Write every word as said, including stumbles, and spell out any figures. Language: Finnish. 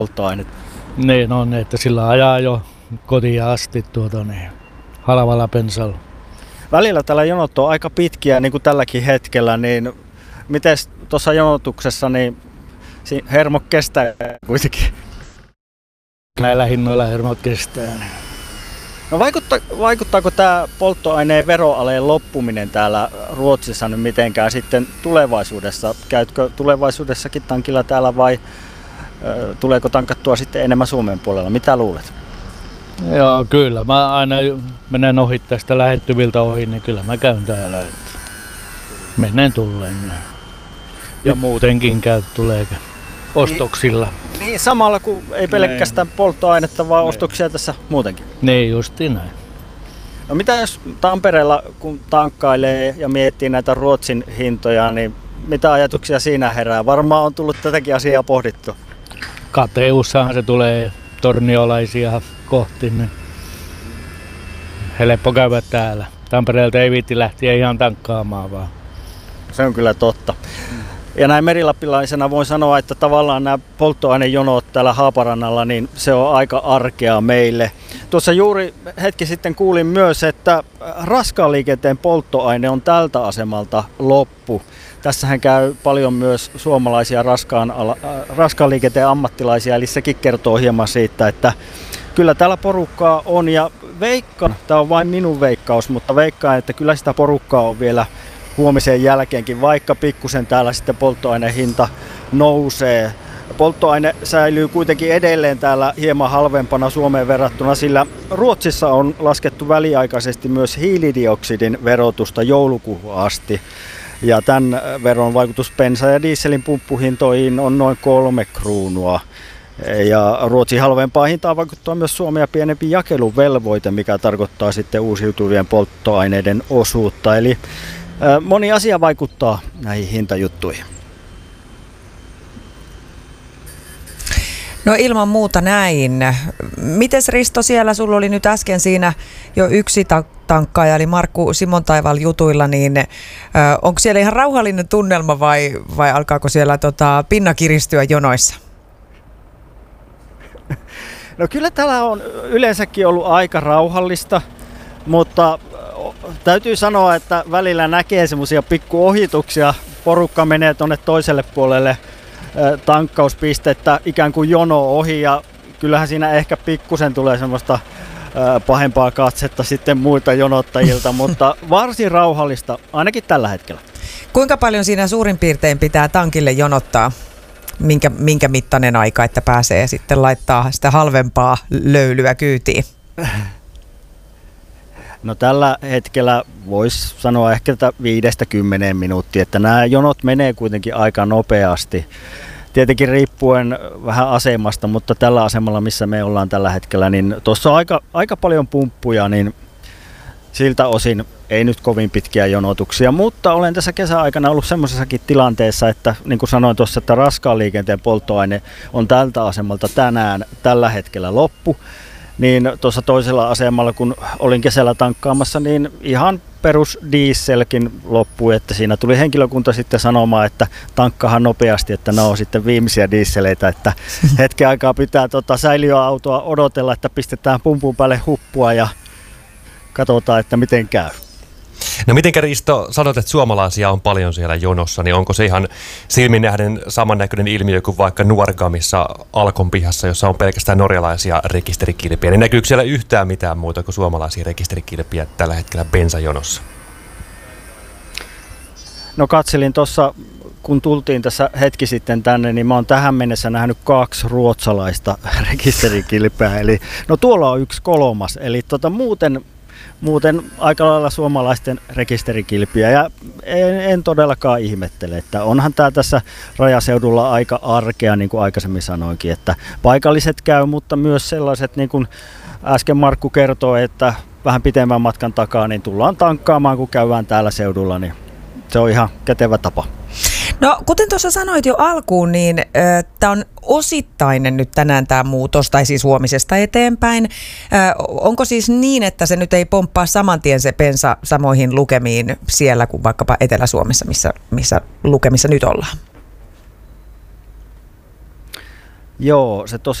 polttoainetta. Niin on, että sillä ajaa jo kotiin asti tuota niin, halvalla bensalla. Välillä tällä jonot on aika pitkiä, niin kuin tälläkin hetkellä, niin miten tuossa jonotuksessa niin hermot kestää kuitenkin? Näillä hinnoilla hermot kestää. No vaikuttaa, vaikuttaako tämä polttoaineen veroaleen loppuminen täällä Ruotsissa nyt mitenkään sitten tulevaisuudessa? Käytkö tulevaisuudessakin tankilla täällä vai ö, tuleeko tankattua sitten enemmän Suomen puolella? Mitä luulet? Joo, kyllä. Mä aina menen ohi tästä lähettyviltä ohi, niin kyllä mä käyn täällä. Menen tulleen. Ja muutenkin käy tulee ostoksilla. Niin, niin samalla kuin ei pelkästään Nein. polttoainetta, vaan Nein. ostoksia tässä muutenkin. Niin, justiin näin. No mitä jos Tampereella kun tankkailee ja miettii näitä Ruotsin hintoja, niin mitä ajatuksia siinä herää? Varmaan on tullut tätäkin asiaa pohdittu. Kateussahan se tulee torniolaisia kohti, niin helppo käydä täällä. Tampereelta ei viitti lähteä ihan tankkaamaan vaan. Se on kyllä totta. Ja näin merilappilaisena voin sanoa, että tavallaan nämä polttoainejonot täällä Haaparannalla, niin se on aika arkea meille. Tuossa juuri hetki sitten kuulin myös, että raskaan liikenteen polttoaine on tältä asemalta loppu. Tässähän käy paljon myös suomalaisia raskaan, ala, äh, raskaan liikenteen ammattilaisia, eli sekin kertoo hieman siitä, että kyllä täällä porukkaa on. Ja veikkaan, tämä on vain minun veikkaus, mutta veikkaan, että kyllä sitä porukkaa on vielä huomisen jälkeenkin, vaikka pikkusen täällä sitten polttoaineen hinta nousee. Polttoaine säilyy kuitenkin edelleen täällä hieman halvempana Suomeen verrattuna, sillä Ruotsissa on laskettu väliaikaisesti myös hiilidioksidin verotusta joulukuuhun asti. Ja tämän veron vaikutus bensa- ja dieselin pumppuhintoihin on noin kolme kruunua. Ja Ruotsin halvempaa hintaa vaikuttaa myös Suomea pienempi jakeluvelvoite, mikä tarkoittaa sitten uusiutuvien polttoaineiden osuutta. Eli moni asia vaikuttaa näihin hintajuttuihin. No ilman muuta näin. Mites Risto siellä, sulla oli nyt äsken siinä jo yksi tankkaaja, eli Markku Simontaival jutuilla, niin ö, onko siellä ihan rauhallinen tunnelma vai, vai alkaako siellä tota, pinna kiristyä jonoissa? No kyllä täällä on yleensäkin ollut aika rauhallista, mutta täytyy sanoa, että välillä näkee semmoisia pikkuohituksia. Porukka menee tuonne toiselle puolelle tankkauspistettä ikään kuin jono ohi ja kyllähän siinä ehkä pikkusen tulee semmoista pahempaa katsetta sitten muilta jonottajilta, mutta varsin rauhallista ainakin tällä hetkellä. Kuinka paljon siinä suurin piirtein pitää tankille jonottaa? Minkä, minkä mittainen aika, että pääsee sitten laittaa sitä halvempaa löylyä kyytiin? No tällä hetkellä voisi sanoa ehkä viidestä kymmeneen minuuttia, että nämä jonot menee kuitenkin aika nopeasti. Tietenkin riippuen vähän asemasta, mutta tällä asemalla, missä me ollaan tällä hetkellä, niin tuossa on aika, aika paljon pumppuja, niin siltä osin ei nyt kovin pitkiä jonotuksia, mutta olen tässä kesäaikana ollut semmoisessakin tilanteessa, että niin kuin sanoin tuossa, että raskaan liikenteen polttoaine on tältä asemalta tänään tällä hetkellä loppu. Niin tuossa toisella asemalla, kun olin kesällä tankkaamassa, niin ihan perus dieselkin loppui, että siinä tuli henkilökunta sitten sanomaan, että tankkahan nopeasti, että ne on sitten viimeisiä dieseleitä, että hetken aikaa pitää tota säiliöautoa odotella, että pistetään pumpun päälle huppua ja katsotaan, että miten käy. No mitenkä Risto, sanot, että suomalaisia on paljon siellä jonossa, niin onko se ihan silmin nähden samannäköinen ilmiö kuin vaikka Nuorgamissa Alkon pihassa, jossa on pelkästään norjalaisia rekisterikilpiä, niin näkyykö siellä yhtään mitään muuta kuin suomalaisia rekisterikilpiä tällä hetkellä bensajonossa? No katselin tuossa, kun tultiin tässä hetki sitten tänne, niin mä oon tähän mennessä nähnyt kaksi ruotsalaista rekisterikilpeä, eli no tuolla on yksi kolmas, eli tota muuten Muuten aika lailla suomalaisten rekisterikilpiä ja en, en todellakaan ihmettele, että onhan tämä tässä rajaseudulla aika arkea, niin kuin aikaisemmin sanoinkin, että paikalliset käy, mutta myös sellaiset, niin kuin äsken Markku kertoi, että vähän pitemmän matkan takaa niin tullaan tankkaamaan, kun käydään täällä seudulla, niin se on ihan kätevä tapa. No kuten tuossa sanoit jo alkuun, niin äh, tämä on osittainen nyt tänään tämä muutos, tai siis huomisesta eteenpäin. Äh, onko siis niin, että se nyt ei pomppaa saman tien se bensa samoihin lukemiin siellä kuin vaikkapa Etelä-Suomessa, missä, missä lukemissa nyt ollaan? Joo, se